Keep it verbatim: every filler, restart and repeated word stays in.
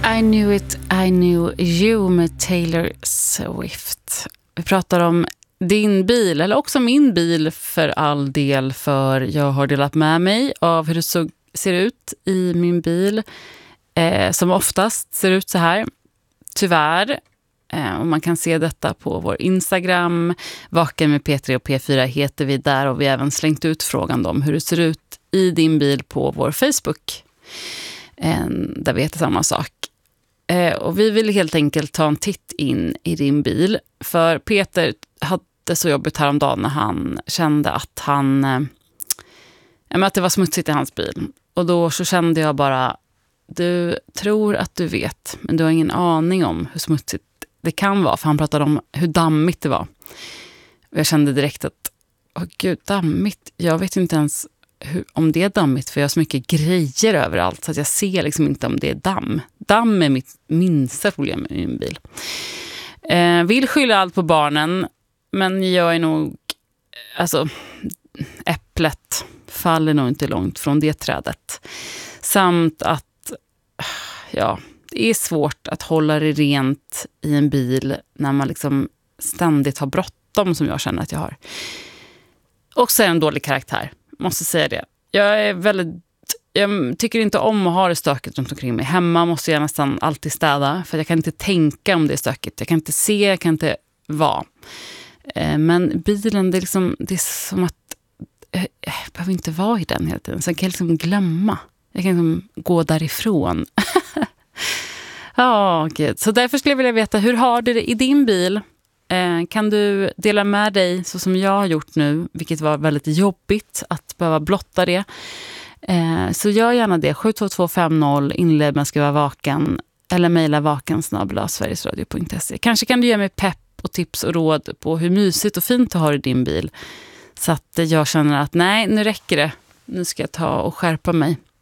I knew it, I knew you med Taylor Swift. Vi pratar om din bil, eller också min bil för all del, för jag har delat med mig av hur det så, ser ut i min bil. Eh, som oftast ser ut så här, tyvärr. Eh, och man kan se detta på vår Instagram. Vaken med P tre och P fyra heter vi där, och vi har även slängt ut frågan om hur det ser ut i din bil på vår Facebook. Eh, där vi heter samma sak. Eh, och vi vill helt enkelt ta en titt in i din bil. För Peter hade så jobbigt häromdagen när han kände att han eh, att det var smutsigt i hans bil. Och då så kände jag bara, du tror att du vet, men du har ingen aning om hur smutsigt det kan vara. För han pratade om hur dammigt det var. Och jag kände direkt att, åh gud, dammigt. Jag vet inte ens hur, om det är dammigt, för jag har så mycket grejer överallt så att jag ser liksom inte om det är damm. Damm är mitt minsta problem i min bil. Eh, vill skylla allt på barnen, men jag är nog, alltså, äpplet faller nog inte långt från det trädet. Samt att, ja, det är svårt att hålla det rent i en bil när man liksom ständigt har bråttom, som jag känner att jag har. Och så är en dålig karaktär, måste säga det. Jag är väldigt, jag tycker inte om att ha det stökigt runt omkring mig. Hemma måste jag nästan alltid städa, för jag kan inte tänka om det är stökigt. Jag kan inte se, jag kan inte vara. Men bilen, det är liksom, det är som att jag behöver inte vara i den hela tiden. Så jag kan liksom glömma. Jag kan liksom gå därifrån. Ja, gud. Så därför skulle jag vilja veta, hur har du det i din bil? Eh, kan du dela med dig så som jag har gjort nu, vilket var väldigt jobbigt att behöva blotta det. Eh, så gör gärna det. sju två två fem noll, inled med att skriva vaken, eller mejla vaken snabel-a sverigesradio punkt se. Kanske kan du ge mig pepp och tips och råd på hur mysigt och fint du har i din bil. Så att jag känner att nej, nu räcker det. Nu ska jag ta och skärpa mig.